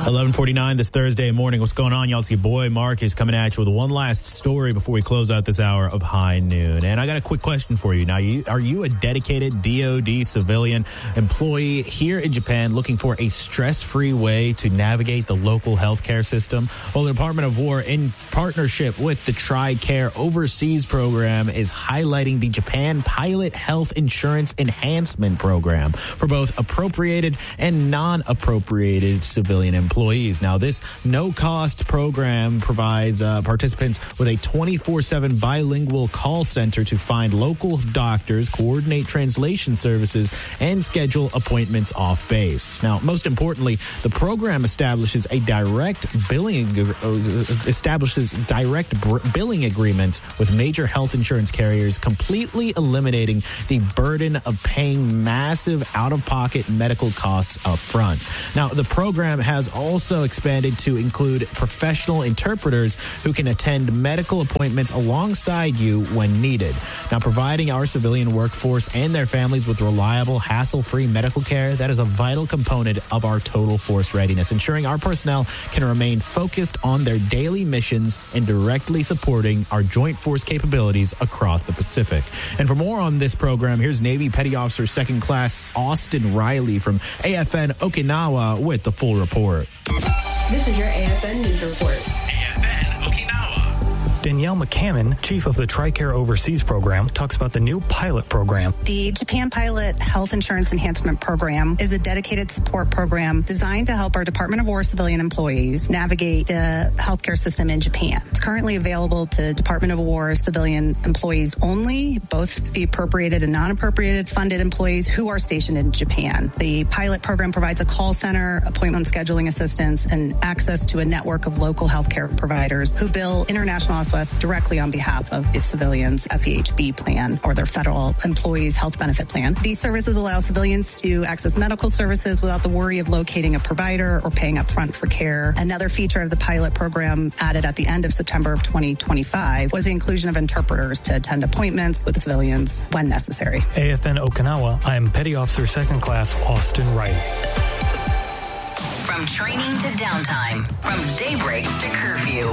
11:49 this Thursday morning. What's going on, y'all? It's your boy Marcus coming at you with one last story before we close out this hour of High Noon. And I got a quick question for you. Now, are you a dedicated DoD civilian employee here in Japan looking for a stress-free way to navigate the local healthcare system? Well, the Department of War, in partnership with the TRICARE Overseas Program, is highlighting the Japan Pilot Health Insurance Enhancement Program for both appropriated and non-appropriated civilian employees. Now, this no-cost program provides participants with a 24/7 bilingual call center to find local doctors, coordinate translation services, and schedule appointments off base. Now, most importantly, the program establishes direct billing agreements with major health insurance carriers, completely eliminating the burden of paying massive out-of-pocket medical costs up front. Now, the program has also expanded to include professional interpreters who can attend medical appointments alongside you when needed. Now, providing our civilian workforce and their families with reliable, hassle-free medical care, that is a vital component of our total force readiness, ensuring our personnel can remain focused on their daily missions and directly supporting our joint force capabilities across the Pacific. And for more on this program, here's Navy Petty Officer Second Class Austin Riley from AFN Okinawa with the full report. This is your AFN News Report. AFN Okinawa. Danielle McCammon, chief of the TRICARE Overseas Program, talks about the new pilot program. The Japan Pilot Health Insurance Enhancement Program is a dedicated support program designed to help our Department of War civilian employees navigate the healthcare system in Japan. It's currently available to Department of War civilian employees only, both the appropriated and non-appropriated funded employees who are stationed in Japan. The pilot program provides a call center, appointment scheduling assistance, and access to a network of local healthcare providers who bill International Southwest directly on behalf of the civilians' FEHB plan or their federal employees health benefit plan. These services allow civilians to access medical services without the worry of locating a provider or paying up front for care. Another feature of the pilot program added at the end of September of 2025 was the inclusion of interpreters to attend appointments with civilians when necessary. AFN Okinawa, I'm Petty Officer Second Class Austin Wright. From training to downtime, from daybreak to curfew,